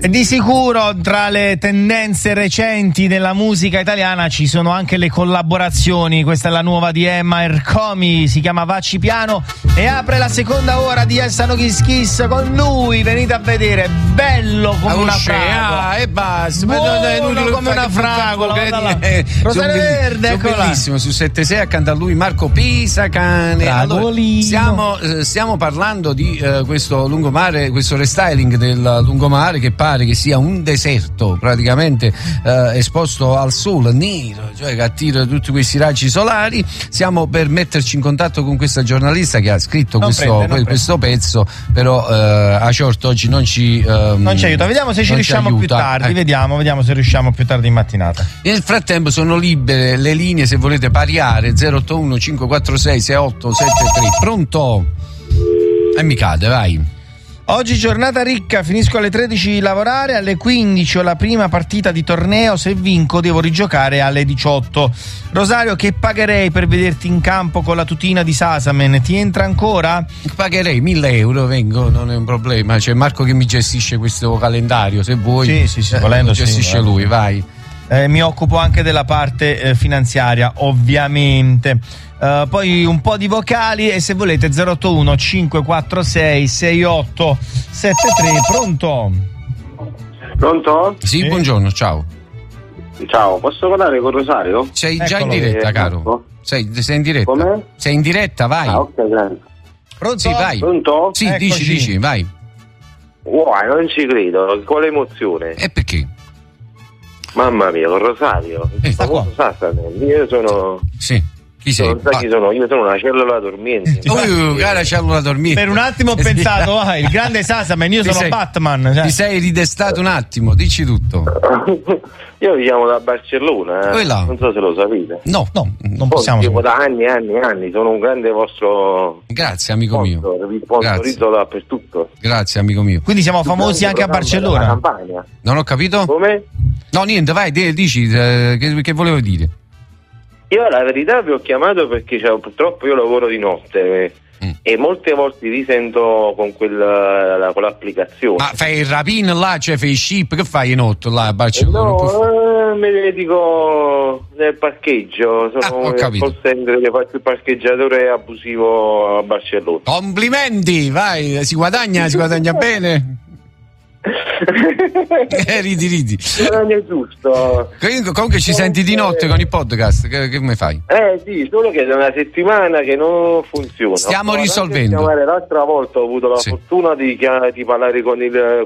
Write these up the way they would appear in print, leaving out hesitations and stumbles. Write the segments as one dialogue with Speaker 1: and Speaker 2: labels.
Speaker 1: E di sicuro tra le tendenze recenti della musica italiana ci sono anche le collaborazioni. Questa è la nuova di Emma Ercomi, si chiama Vacci Piano e apre la seconda ora di Essano Kiss Kiss con lui. Venite a vedere, bello come una fragola
Speaker 2: e basta,
Speaker 1: buono come una fragola. Rosario Verde, eccola.
Speaker 2: Bellissimo, su 76 accanto a lui Marco Pisacane. Allora, stiamo parlando di questo lungomare, questo restyling del lungomare che pare che sia un deserto praticamente esposto al sole nero, cioè che attira tutti questi raggi solari. Stiamo per metterci in contatto con questa giornalista che ha scritto questo pezzo, però a Ciorto oggi non ci
Speaker 1: aiuta. Vediamo se ci riusciamo più tardi. Vediamo se riusciamo più tardi in mattinata.
Speaker 2: Nel frattempo sono libere le linee se volete pariare. 081 546 6873. Pronto? E mi cade, vai.
Speaker 1: Oggi giornata ricca, finisco alle 13 di lavorare, alle 15 ho la prima partita di torneo, se vinco devo rigiocare alle 18. Rosario, che pagherei per vederti in campo con la tutina di Sasamen? Ti entra ancora?
Speaker 2: Pagherei 1.000 euro, vengo, non è un problema. C'è Marco che mi gestisce questo calendario, se vuoi.
Speaker 1: Sì, volendo
Speaker 2: gestisce lui, vai.
Speaker 1: Mi occupo anche della parte finanziaria, ovviamente. Poi un po' di vocali e se volete 081 546 6873.
Speaker 3: Pronto?
Speaker 2: Sì, buongiorno, ciao.
Speaker 3: Ciao, posso parlare con Rosario?
Speaker 2: Sei già in diretta, caro. Sei in diretta.
Speaker 3: Come?
Speaker 2: Sei in diretta, vai.
Speaker 3: Ok, grazie.
Speaker 1: Pronto?
Speaker 2: Sì, vai.
Speaker 3: Pronto?
Speaker 2: Sì,
Speaker 1: Eccoci.
Speaker 2: dici, vai.
Speaker 3: Wow, non ci credo, quale emozione.
Speaker 2: E perché?
Speaker 3: Mamma mia, con Rosario.
Speaker 1: sta qua.
Speaker 3: Io sono...
Speaker 2: Sì. Chi sei?
Speaker 3: Non sai chi sono? Io sono una cellula dormiente.
Speaker 2: Cara cellula dormiente.
Speaker 1: Per un attimo ho pensato, il grande Sasamen, io sono Batman.
Speaker 2: Ti sei ridestato un attimo, dici tutto.
Speaker 3: Io vi chiamo da Barcellona, non so se lo sapete.
Speaker 2: No,
Speaker 1: non possiamo.
Speaker 3: Io da anni, sono un grande vostro...
Speaker 2: Grazie, amico mio.
Speaker 3: Vi sponsorizzo dappertutto.
Speaker 2: Grazie, amico mio.
Speaker 1: Quindi siamo famosi anche a Barcellona.
Speaker 2: Non ho capito?
Speaker 3: Come?
Speaker 2: No, niente, vai, dici, che volevo dire.
Speaker 3: Io la verità vi ho chiamato perché purtroppo io lavoro di notte e molte volte vi sento con l'applicazione.
Speaker 2: Ma fai il rapino là, cioè fai il ship, che fai in notte là a Barcellona?
Speaker 3: No, mi dedico nel parcheggio, sono
Speaker 2: ho capito.
Speaker 3: call center che faccio il parcheggiatore abusivo a Barcellona.
Speaker 2: Complimenti, vai, si guadagna bene. Ridi.
Speaker 3: Non è giusto.
Speaker 2: Comunque ci senti di notte con i podcast, che come fai?
Speaker 3: Sì, solo che è una settimana che non funziona.
Speaker 2: Stiamo risolvendo.
Speaker 3: L'altra volta ho avuto la fortuna di parlare con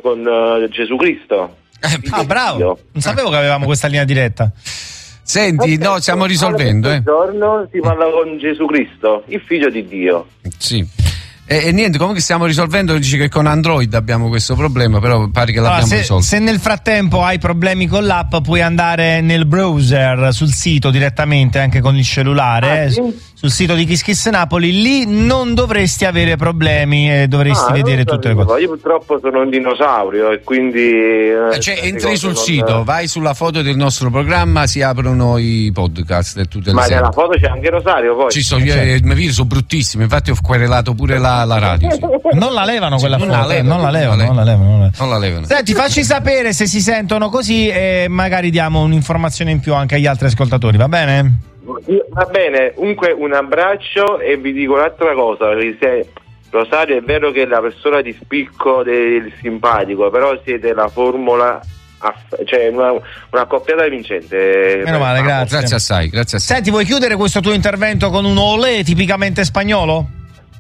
Speaker 3: Gesù Cristo.
Speaker 1: Bravo, non sapevo che avevamo questa linea diretta.
Speaker 2: Senti, no, stiamo risolvendo.
Speaker 3: Un giorno si parla con Gesù Cristo, il figlio di Dio.
Speaker 2: Sì. E niente, comunque stiamo risolvendo. Dici che con Android abbiamo questo problema, però pare che l'abbiamo risolto.
Speaker 1: Se nel frattempo hai problemi con l'app, puoi andare nel browser, sul sito direttamente, anche con il cellulare, sul sito di Kiss Kiss Napoli. Lì non dovresti avere problemi e dovresti vedere tutte le cose.
Speaker 3: Io purtroppo sono un dinosaurio e quindi
Speaker 2: entri sul sito, vai sulla foto del nostro programma, si aprono i podcast e tutte le
Speaker 3: Ma nella foto c'è anche Rosario, poi
Speaker 2: ci sono, i miei video sono bruttissimi, infatti ho querelato pure la radio. Sì.
Speaker 1: Non la levano quella foto, non la levano. Senti, facci sapere se si sentono così e magari diamo un'informazione in più anche agli altri ascoltatori, va bene?
Speaker 3: Va bene, comunque un abbraccio e vi dico un'altra cosa, perché Rosario è vero che è la persona di spicco del simpatico, però siete la formula, cioè una accoppiata vincente.
Speaker 1: Meno male,
Speaker 2: grazie assai.
Speaker 1: Senti, vuoi chiudere questo tuo intervento con un olé tipicamente spagnolo?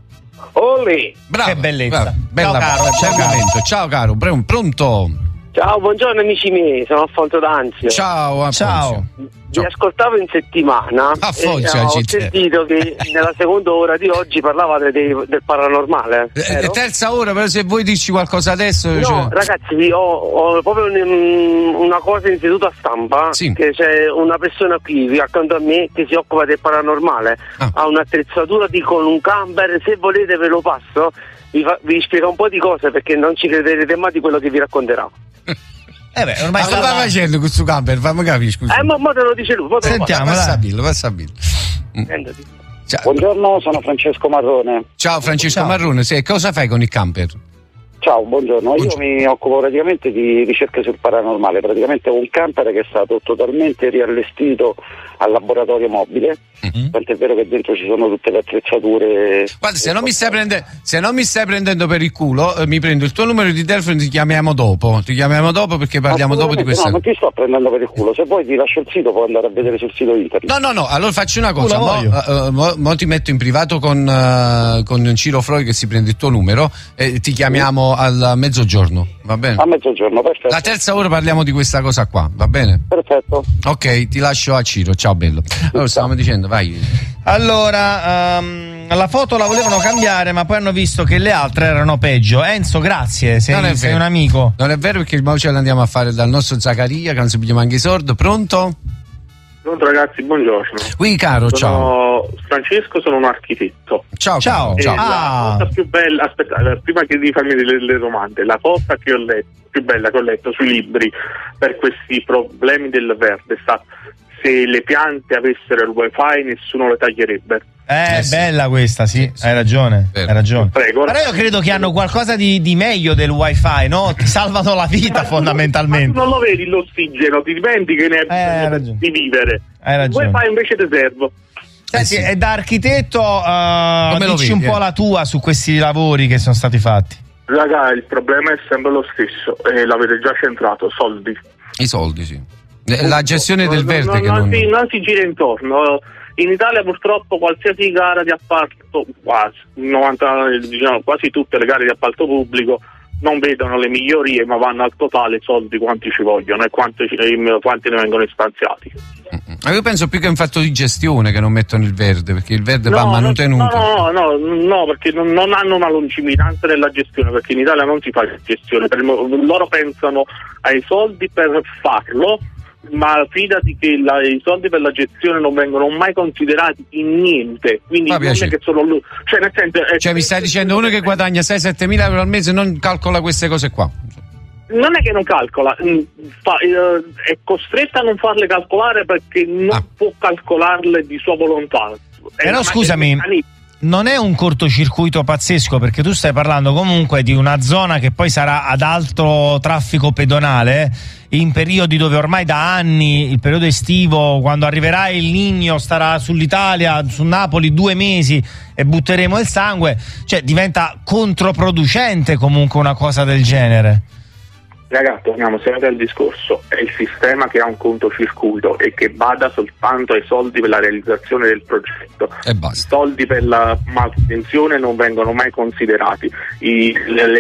Speaker 3: Olé!
Speaker 1: Bravo, che bellezza.
Speaker 2: Bella, ciao caro, pronto?
Speaker 4: Ciao, buongiorno amici miei, sono Alfonso D'Anzio.
Speaker 2: Ciao.
Speaker 4: Vi ascoltavo in settimana e ho sentito che nella seconda ora di oggi parlavate del paranormale.
Speaker 2: Terza ora, però se vuoi dirci qualcosa adesso.
Speaker 4: No, ragazzi, ho proprio una cosa in seduta stampa, che c'è una persona qui accanto a me che si occupa del paranormale. Ha un'attrezzatura con un camper, se volete ve lo passo, vi spiega un po' di cose perché non ci crederete mai di quello che vi racconterà.
Speaker 1: Ormai
Speaker 2: sta facendo questo camper, fammi capire, scusa.
Speaker 4: Ma te lo dice lui.
Speaker 1: Sentiamo,
Speaker 2: passa Bill.
Speaker 5: Buongiorno, sono Francesco Marrone.
Speaker 2: Ciao Francesco Marrone, cosa fai con il camper?
Speaker 5: Ciao, buongiorno. Io mi occupo praticamente di ricerche sul paranormale. Praticamente ho un camper che è stato totalmente riallestito al laboratorio mobile. Tant'è vero che dentro ci sono tutte le attrezzature.
Speaker 2: Guarda, se non mi stai prendendo per il culo, mi prendo il tuo numero di telefono e ti chiamiamo dopo perché parliamo dopo di questa.
Speaker 5: No, non ti sto prendendo per il culo. Se vuoi ti lascio il sito, puoi andare a vedere sul sito internet.
Speaker 2: No, allora faccio una cosa. Mo ti metto in privato con Ciro Froi che si prende il tuo numero e ti chiamiamo al mezzogiorno, va bene?
Speaker 5: A mezzogiorno, perfetto.
Speaker 2: La terza ora parliamo di questa cosa qua, va bene?
Speaker 5: Perfetto.
Speaker 2: Ok, ti lascio a Ciro, ciao bello. Allora stavamo dicendo, vai.
Speaker 1: Allora, la foto la volevano cambiare, ma poi hanno visto che le altre erano peggio. Enzo, grazie, sei un amico.
Speaker 2: Non è vero, perché il ce l'andiamo a fare dal nostro Zaccaria, che non si pigliamo anche i sordi. Pronto?
Speaker 6: Pronto ragazzi, buongiorno.
Speaker 2: Oui, caro, ciao.
Speaker 6: Francesco, sono un architetto.
Speaker 2: Ciao.
Speaker 6: La cosa più bella, aspetta, prima che di farmi le domande, la cosa che ho letto, più bella che ho letto sui libri per questi problemi del verde è stata: se le piante avessero il wifi nessuno le taglierebbe.
Speaker 1: Sì. Bella questa, sì. Hai ragione.
Speaker 6: Prego.
Speaker 1: Però io credo che hanno qualcosa di meglio del wifi, no? Ti salvano la vita fondamentalmente.
Speaker 6: Ma tu non lo vedi l'ossigeno, ti dimentichi che ne hai bisogno di vivere.
Speaker 1: Hai ragione.
Speaker 6: Il wifi invece ti serve.
Speaker 1: Sì. E da architetto dici un po' la tua su questi lavori che sono stati fatti.
Speaker 6: Raga, il problema è sempre lo stesso, l'avete già centrato, soldi.
Speaker 2: I soldi, sì. La gestione del verde
Speaker 6: non si gira intorno. In Italia purtroppo qualsiasi gara di appalto, quasi tutte le gare di appalto pubblico non vedono le migliorie, ma vanno al totale soldi quanti ci vogliono e quanti ne vengono stanziati.
Speaker 2: Io penso più che è un fatto di gestione che non mettono il verde, perché il verde va manutenuto.
Speaker 6: No, perché non hanno una lungimiranza nella gestione, perché in Italia non si fa gestione, loro pensano ai soldi per farlo, ma fidati che i soldi per la gestione non vengono mai considerati in niente, quindi non è che solo lui, nel senso,
Speaker 2: mi stai dicendo uno che guadagna 6-7 mila euro al mese non calcola queste cose qua?
Speaker 6: Non è che non calcola, è costretta a non farle calcolare perché non può calcolarle di sua volontà.
Speaker 1: Però scusami, non è un cortocircuito pazzesco, perché tu stai parlando comunque di una zona che poi sarà ad alto traffico pedonale in periodi dove ormai da anni, il periodo estivo, quando arriverà il Niño, starà sull'Italia, su Napoli 2 mesi e butteremo il sangue, cioè diventa controproducente comunque una cosa del genere.
Speaker 6: Ragazzi, torniamo sempre al discorso, è il sistema che ha un controcircuito e che bada soltanto ai soldi per la realizzazione del progetto.
Speaker 2: E basta.
Speaker 6: I soldi per la manutenzione non vengono mai considerati, i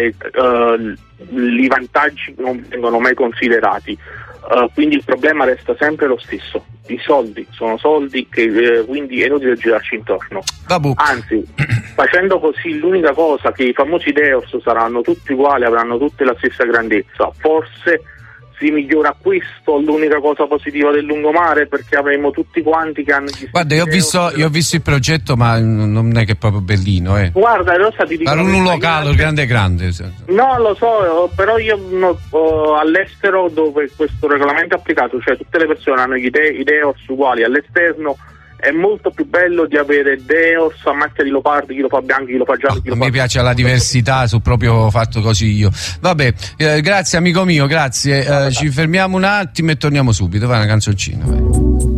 Speaker 6: vantaggi non vengono mai considerati, quindi il problema resta sempre lo stesso. I soldi sono soldi che quindi è inutile girarci intorno. Anzi, facendo così l'unica cosa che i famosi Deos saranno tutti uguali, avranno tutte la stessa grandezza, forse si migliora questo, l'unica cosa positiva del lungomare, perché avremo tutti quanti che hanno
Speaker 2: guarda, io ho visto il progetto, ma non è che è proprio bellino,
Speaker 6: Guarda, Rosa, ti dico,
Speaker 2: un locale grande.
Speaker 6: No, lo so, però io all'estero, dove questo regolamento è applicato, cioè tutte le persone hanno i Deos uguali all'esterno, è molto più bello di avere Deos a macchia di leopardi, chi lo fa bianco, chi lo fa giallo, chi lo fa...
Speaker 2: Mi piace la diversità, sono proprio fatto così io. Vabbè, grazie amico mio, grazie. Ci fermiamo un attimo e torniamo subito. Vai, una canzoncina, vai.